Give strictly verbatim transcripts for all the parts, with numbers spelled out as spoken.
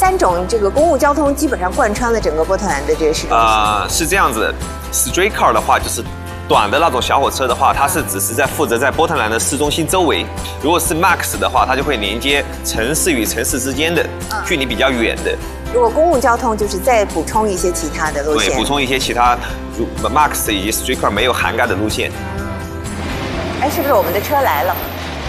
三种这个公共交通基本上贯穿了整个波特兰的这个市中心。 啊、呃，是这样子 ，streetcar 的话就是短的那种小火车的话，它是只是在负责在波特兰的市中心周围；如果是 Max 的话，它就会连接城市与城市之间的距离比较远的。 如果公共交通就是再补充一些其他的路线， 对，补充一些其他 Max 以及 streetcar 没有涵盖的路线。 哎，是不是我们的车来了？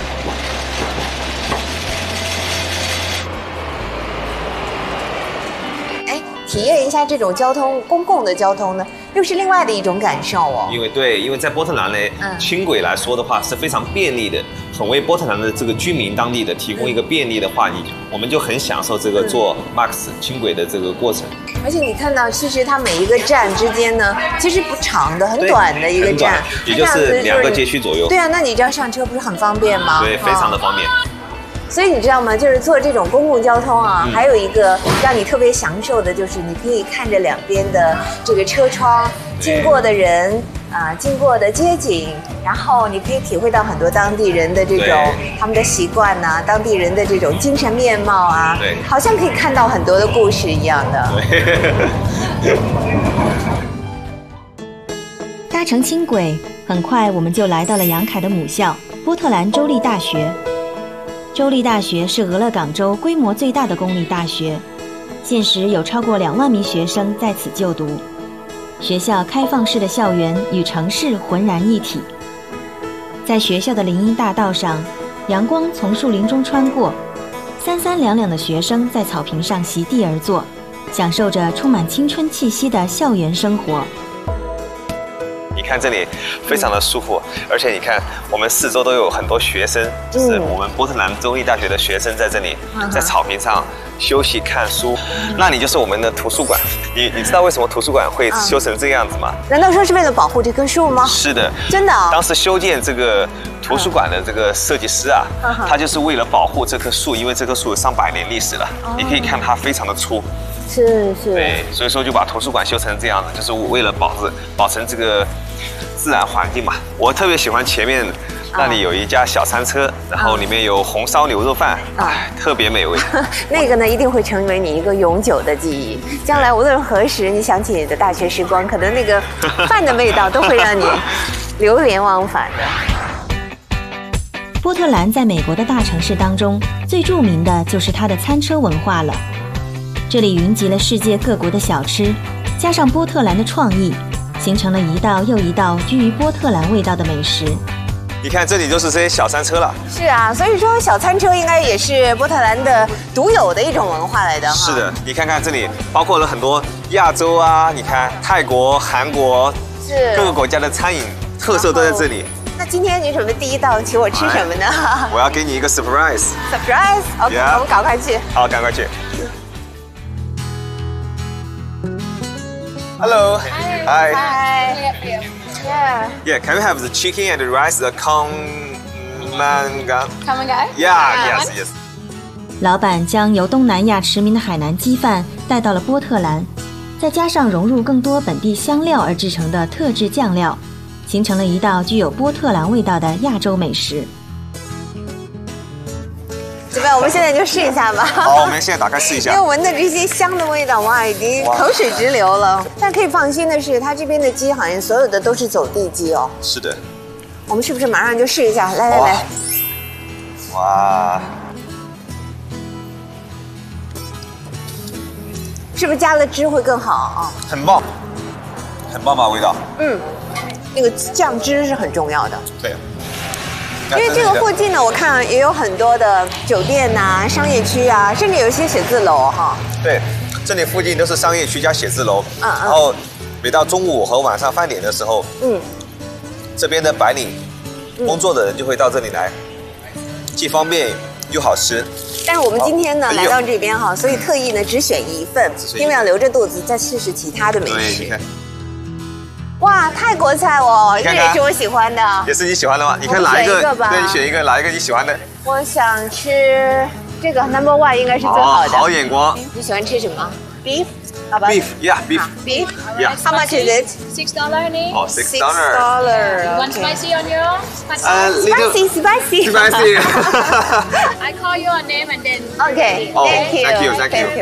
哎，体验一下这种交通，公共的交通呢，又是另外的一种感受哦。 因为对，因为在波特兰呢，嗯、轻轨来说的话是非常便利的，很为波特兰的这个居民当地的提供一个便利的话，你我们就很享受这个坐 Max 轻轨的这个过程。 而且你看到，其实它每一个站之间呢，其实不长的，很短的一个站， 也就是两个街区左右。 对啊，那你这样上车不是很方便吗？ 对，非常的方便。 所以你知道吗？就是坐这种公共交通啊，嗯、还有一个让你特别享受的，就是你可以看着两边的这个车窗经过的人啊、呃，经过的街景，然后你可以体会到很多当地人的这种他们的习惯呐、啊，当地人的这种精神面貌啊， 对， 好像可以看到很多的故事一样的。 搭乘轻轨，很快我们就来到了杨凯的母校波特兰州立大学。州立大学是俄勒冈州规模最大的公立大学，现时有超过两万名学生在此就读。学校开放式的校园与城市浑然一体。在学校的林荫大道上，阳光从树林中穿过，三三两两的学生在草坪上席地而坐，享受着充满青春气息的校园生活。 你看这里非常的舒服，而且你看我们四周都有很多学生，就是我们波特兰州立大学的学生在这里，在草坪上休息看书。那里就是我们的图书馆。你你知道为什么图书馆会修成这个样子吗？ 难道说是为了保护这棵树吗？ 是的， 真的、哦。 当时修建这个图书馆的这个设计师啊，他就是为了保护这棵树，因为这棵树有上百年历史了，你可以看它非常的粗。 是是， 对，所以说就把图书馆修成这样子，就是为了保持保存这个自然环境嘛。我特别喜欢前面那里有一家小餐车，然后里面有红烧牛肉饭，哎，特别美味。 那个呢，一定会成为你一个永久的记忆。将来无论何时你想起你的大学时光，可能那个饭的味道都会让你流连忘返的。 波特兰在美国的大城市当中，最著名的就是它的餐车文化了。这里云集了世界各国的小吃，加上波特兰的创意，形成了一道又一道居于波特兰味道的美食。 你看这里就是这些小餐车了。 是啊，所以说小餐车应该也是波特兰的独有的一种文化来的哈。 是的，你看看这里包括了很多亚洲啊，你看泰国、韩国， 是各个国家的餐饮特色都在这里。 那今天你准备第一道请我吃什么呢？ 我要给你一个 surprise。surprise？OK，、 yeah. 我们赶快去。 好，赶快去。Hello. Hi. Hi. Yeah. Yeah. Can we have the chicken and the rice, the con manga? Con manga? Yeah. Yes. Yes. 老板将由东南亚驰名的海南鸡饭带到了波特兰，再加上融入更多本地香料而制成的特制酱料，形成了一道具有波特兰味道的亚洲美食。 怎么样？我们现在就试一下吧。 好，我们现在打开试一下。 因为闻的这些香的味道，哇，已经口水直流了。但可以放心的是，它这边的鸡好像所有的都是走地鸡哦。 是的。 我们是不是马上就试一下？来来来。 哇。 是不是加了汁会更好啊？ 很棒，很棒吧味道。 嗯，那个酱汁是很重要的。 对。 因为这个附近呢，我看也有很多的酒店呐、啊、商业区啊，甚至有一些写字楼哈。 对，这里附近都是商业区加写字楼。嗯嗯。然后每到中午和晚上饭点的时候，嗯，这边的白领工作的人就会到这里来，既方便又好吃。 但是我们今天呢来到这边哈，所以特意呢只选一份，因为要留着肚子再试试其他的美食。 对，你看。 哇，泰国菜哦，这也是我喜欢的。 也是你喜欢的吗？你看哪一个？对，你选一个，哪一个你喜欢的？ 我想吃这个 number one 应该是最好的。 好眼光。 你喜欢吃什么 ？Beef？ 好吧。 Beef, yeah, beef. Beef? Yeah. How much is it? Six dollar only. Oh, six Six dollar. dollar. One spicy on your? Uh, spicy, spicy. Spicy. I call your name and then. Okay. Oh, thank you. Thank you. Thank you.